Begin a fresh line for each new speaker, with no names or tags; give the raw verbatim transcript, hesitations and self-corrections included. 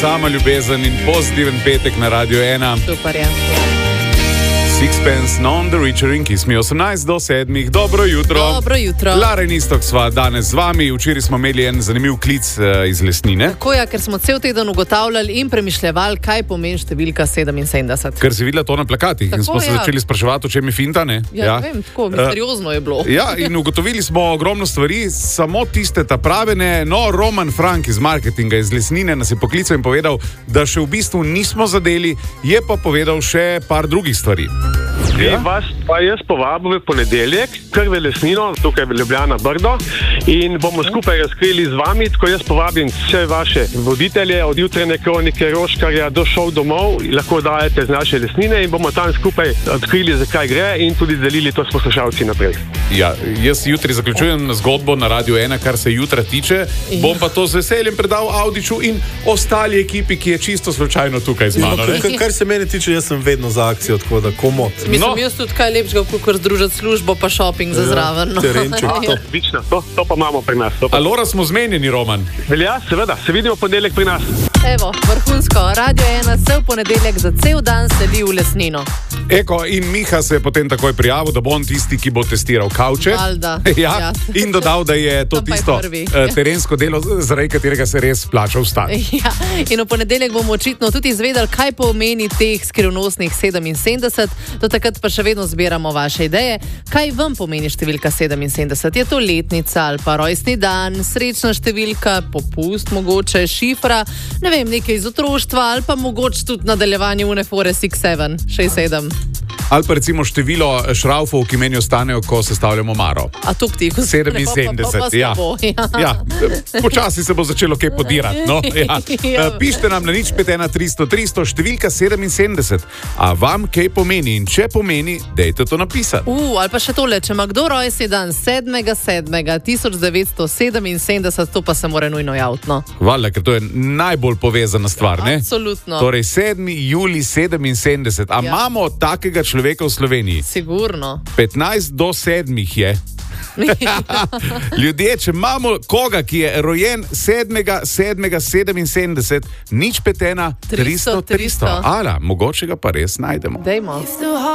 sama ljubezen in pozitiven petek na Radio ena.
Super je.
Sixpence, Non the Richer in Kiss Me, osemnajst do sedmih. Dobro jutro.
Dobro jutro.
Lara in Istok sva danes z vami. Včeraj smo imeli en zanimiv klic uh, iz Lesnine.
Tako je, ker smo cel teden ugotavljali in premišljevali, kaj pomeni številka sedeminsedemdeset.
Ker si videla to na plakatih
Tako,
in smo se
ja.
začeli spraševati, o čem je finta, ne?
Ja, ja. Vem, tako misteriozno je bilo.
Ja, in ugotovili smo ogromno stvari, samo tiste ta prave ne. No, Roman Frank iz marketinga iz Lesnine nas je poklical in povedal, da še v bistvu nismo zadeli, je pa povedal še par drugih stvari.
Ja? Vas pa jaz povabim v ponedeljek, kar v Lesnino, tukaj v Ljubljana Brdo, in bomo skupaj razkrili z vami, tako jaz povabim vse vaše voditelje, od jutrajne kronike Roškarja do šov domov, lahko dajete z naše Lesnine in bomo tam skupaj odkrili, zakaj gre in tudi delili to s poslušalci naprej.
Ja, jaz jutri zaključujem zgodbo na Radio ena, kar se jutra tiče, ja. Bom pa to z veseljem predal Audiču in ostali ekipi, ki je čisto slučajno tukaj z mano.
Ja, kar, kar se mene tiče, jaz sem vedno za akcijo, tako da komot.
Mislim, no. Jaz tudi kaj lepšega, kot združiti službo pa shopping za zraven. No.
Terenček, to.
Odlično, to, to pa imamo pri nas. Pa...
Alora smo zmenjeni, Roman.
Velja, seveda, se vidimo ponedeljek pri nas.
Evo, vrhunsko, Radio ena se v ponedeljek za cel dan seli v Lesnino.
Eko, in Miha se je potem takoj prijavil, da bo on tisti, ki bo testiral kavče.
Valda.
Ja, ja. In dodal, da je to
Tam pa je
tisto
prvi.
uh, terensko delo, zaradi katerega se res plača vstati.
Ja, in v ponedeljek bomo očitno tudi izvedeli, kaj pomeni teh skrivnostnih sedeminsedemdeset. Do takrat pa še vedno zbiramo vaše ideje. Kaj vam pomeni številka sedeminsedemdeset? Je to letnica ali pa rojstni dan, srečna številka, popust mogoče, šifra, ne vem, nekaj iz otroštva ali pa mogoče tudi nadaljevanje unefore šest sedem, šest sedem.
Ali pa recimo število šraufov, ki meni ostanejo, ko sestavljamo maro.
A to k tiho?
sedeminsedemdeset, ja. Ja. Počasi se bo začelo kaj podirati. No? Ja.
Ja.
Pišite nam na nič pet ena tristo tristo, številka sedeminsedemdeset. A vam kaj pomeni in če pomeni, dejte to napisati.
Uh, ali pa še tole, če ima kdo rojstni dan sedmega sedmega tisoč devetsto sedeminsedemdeset, to pa se mora nujno javiti. No?
Valjda, ker to je najbolj povezana stvar, ne?
Absolutno.
Torej sedmi julij sedeminsedemdeset. A
Ja.
imamo takega človeka v Sloveniji?
Sigurno.
petnajst do sedmih je. Ljudje, če imamo koga, ki je rojen sedmega sedmega sedeminsedemdeset, nič pet ena tristo tristo. Ala, mogoče ga pa res najdemo.
Dejmo.